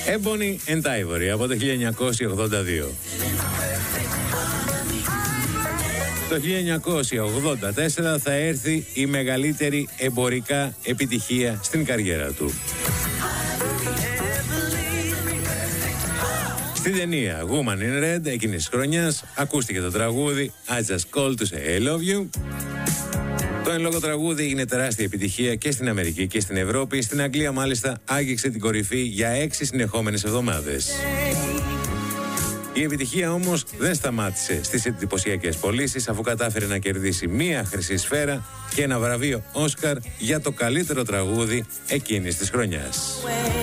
Ebony and Ivory από το 1982. Το 1984 θα έρθει η μεγαλύτερη εμπορικά επιτυχία στην καριέρα του. Στην ταινία Woman in Red εκείνης της χρονιάς ακούστηκε το τραγούδι I Just Called to Say I Love You. Το εν λόγω τραγούδι έγινε τεράστια επιτυχία και στην Αμερική και στην Ευρώπη. Στην Αγγλία μάλιστα άγγιξε την κορυφή για 6 συνεχόμενες εβδομάδες. Η επιτυχία όμως δεν σταμάτησε στις εντυπωσιακές πωλήσεις, αφού κατάφερε να κερδίσει μία χρυσή σφαίρα και ένα βραβείο Όσκαρ για το καλύτερο τραγούδι εκείνης της χρονιάς.